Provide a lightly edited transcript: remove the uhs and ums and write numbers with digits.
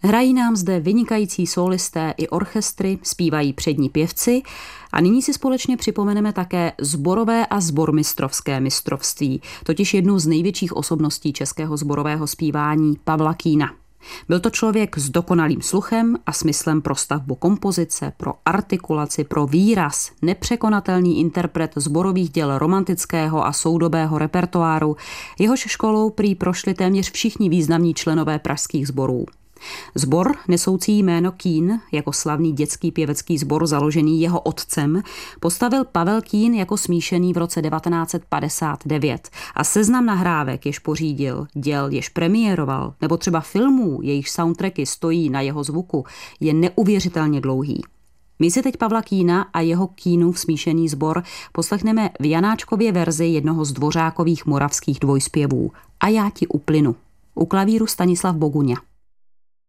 Hrají nám zde vynikající sólisté i orchestry, zpívají přední pěvci a nyní si společně připomeneme také sborové a sbormistrovské mistrovství, totiž jednu z největších osobností českého sborového zpívání Pavla Kína. Byl to člověk s dokonalým sluchem a smyslem pro stavbu kompozice, pro artikulaci, pro výraz, nepřekonatelný interpret sborových děl romantického a soudobého repertoáru, jehož školou prý prošli téměř všichni významní členové pražských sborů. Sbor, nesoucí jméno Kín, jako slavný dětský pěvecký sbor založený jeho otcem, postavil Pavel Kín jako smíšený v roce 1959 a seznam nahrávek, jež pořídil, děl, jež premiéroval, nebo třeba filmů, jejichž soundtracky stojí na jeho zvuku, je neuvěřitelně dlouhý. My si teď Pavla Kína a jeho Kínův smíšený sbor poslechneme v Janáčkově verzi jednoho z Dvořákových moravských dvojspěvů A já ti uplynu. U klavíru Stanislav Boguňa.